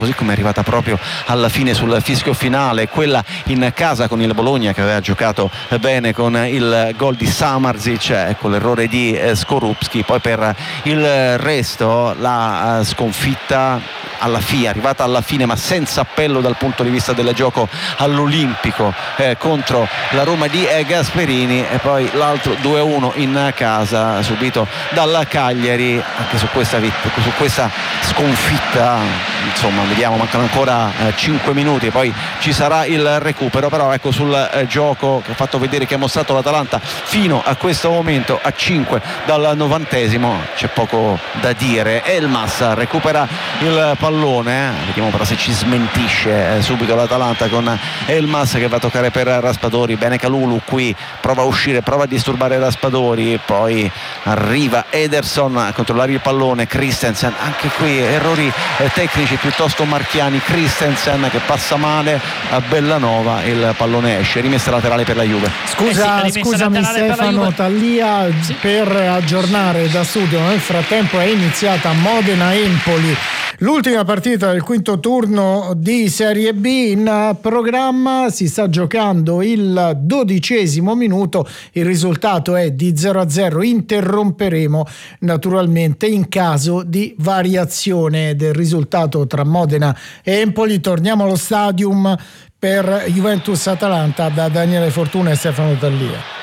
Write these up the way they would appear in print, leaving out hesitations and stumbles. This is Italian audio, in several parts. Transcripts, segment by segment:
così come è arrivata proprio alla fine sul fischio finale, quella in casa con il Bologna che aveva giocato bene con il gol di Samardzic, ecco l'errore di Skorupski. Poi per il resto la sconfitta arrivata alla fine ma senza appello dal punto di vista del gioco all'Olimpico contro la Roma di Gasperini, e poi l'altro 2-1 in casa subito dalla Cagliari. Anche su questa sconfitta, insomma, vediamo, mancano ancora 5 minuti e poi ci sarà il recupero, però ecco sul gioco che ha fatto vedere, che ha mostrato l'Atalanta fino a questo momento, a 5 dal 90esimo, c'è poco da dire. Elmas recupera il pallone, vediamo però se ci smentisce subito l'Atalanta con Elmas che va a toccare per Raspadori. Bene Kalulu, qui prova a uscire, prova a disturbare Raspadori, poi arriva Ederson a controllare il pallone. Christensen, anche qui errori tecnici piuttosto marchiani. Christensen che passa male a Bellanova, il pallone esce, rimessa laterale per la Juve. Scusami Stefano, Tallia, sì, per aggiornare da studio. Nel frattempo è iniziata Modena-Empoli, l'ultima partita del quinto turno di Serie B. In programma si sta giocando il 12° minuto, il risultato è di 0-0. Interromperemo naturalmente in caso di variazione del risultato tra Modena e Empoli. Torniamo allo Stadium per Juventus-Atalanta da Daniele Fortuna e Stefano Tallia.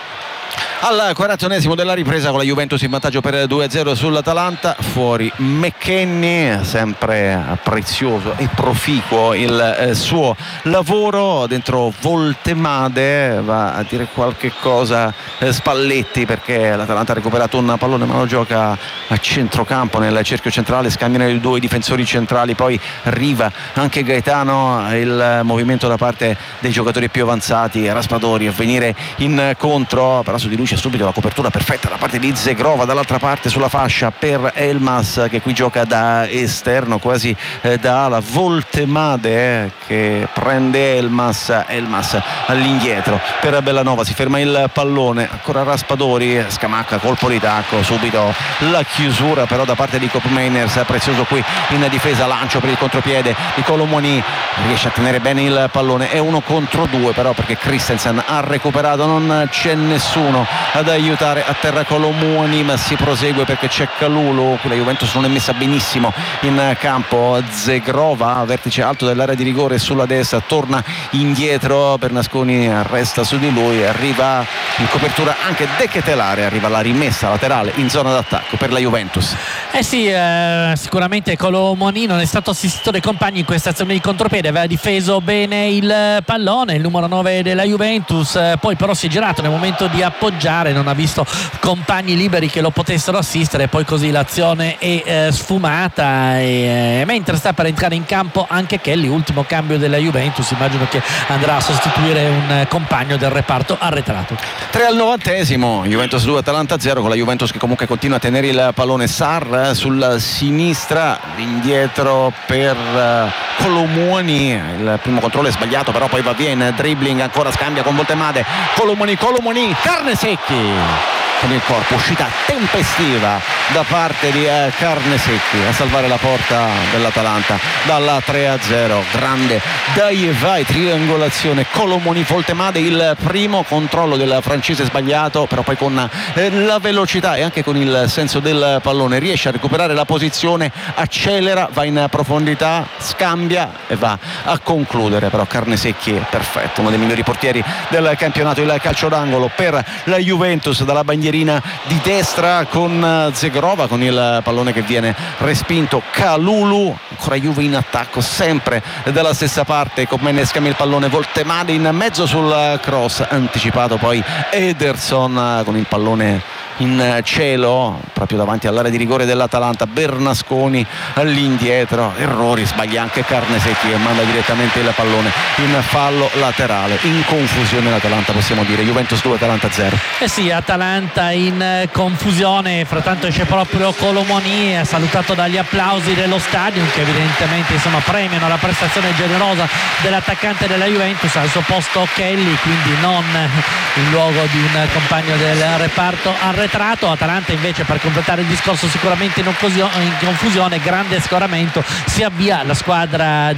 Al 41esimo della ripresa, con la Juventus in vantaggio per 2-0 sull'Atalanta, fuori McKennie, sempre prezioso e proficuo il suo lavoro. Dentro Voltemade va a dire qualche cosa Spalletti, perché l'Atalanta ha recuperato un pallone ma lo gioca a centrocampo nel cerchio centrale, scambiano i due difensori centrali, poi arriva anche Gaetano, il movimento da parte dei giocatori più avanzati, Raspadori a venire incontro, però su di lui c'è subito la copertura perfetta da parte di Zegrova, dall'altra parte sulla fascia per Elmas che qui gioca da esterno, quasi da ala. Voltemade che prende Elmas all'indietro per Bellanova, si ferma il pallone, ancora Raspadori, Scamacca, colpo di tacco, subito la chiusura però da parte di Koopmeiners, prezioso qui in difesa, lancio per il contropiede di Colomoni, riesce a tenere bene il pallone, è 1 contro 2 però, perché Christensen ha recuperato, non c'è nessuno ad aiutare a terra Colomoni, ma si prosegue perché c'è Kalulu. La Juventus non è messa benissimo in campo. Zegrova, vertice alto dell'area di rigore sulla destra, torna indietro, Bernasconi resta su di lui, arriva in copertura anche De Ketelare, arriva la rimessa laterale in zona d'attacco per la Juventus. Sicuramente Colomoni non è stato assistito dai compagni in questa azione di contropiede, aveva difeso bene il pallone, il numero 9 della Juventus, poi però si è girato nel momento di appoggiare, non ha visto compagni liberi che lo potessero assistere, poi così l'azione è sfumata, e mentre sta per entrare in campo anche Kelly, ultimo cambio della Juventus, immagino che andrà a sostituire un compagno del reparto arretrato. 3 al 90esimo, Juventus 2, Atalanta 0, con la Juventus che comunque continua a tenere il pallone. Sarr sulla sinistra, indietro per Colomoni, il primo controllo è sbagliato però poi va via in dribbling, ancora scambia con Voltemade, Colomoni, Carnesecchi con il corpo, uscita tempestiva da parte di Carnesecchi a salvare la porta dell'Atalanta dalla 3-0. Grande dai e vai, triangolazione Colomoni Voltemade, il primo controllo del francese sbagliato, però poi con la velocità e anche con il senso del pallone riesce a recuperare la posizione, accelera, va in profondità, scambia e va a concludere. Però Carnesecchi è perfetto, uno dei migliori portieri del campionato. Il calcio d'angolo per la Juventus dalla bandierina di destra con Zegrova, con il pallone che viene respinto. Kalulu, ancora Juve in attacco sempre dalla stessa parte, Koopmeiners scambia il pallone, Voltemade in mezzo sul cross, anticipato poi Ederson con il pallone in cielo proprio davanti all'area di rigore dell'Atalanta. Bernasconi all'indietro, errori, sbaglia anche Carnesecchi e manda direttamente il pallone in fallo laterale. In confusione l'Atalanta, possiamo dire. Juventus 2, Atalanta 0. Sì, Atalanta in confusione, frattanto c'è proprio Colomoni, salutato dagli applausi dello stadio che evidentemente premiano la prestazione generosa dell'attaccante della Juventus. Al suo posto Kelly, quindi non in luogo di un compagno del reparto arretrato. arretrato. Atalanta invece, per completare il discorso, sicuramente in confusione, grande scoramento, si avvia la squadra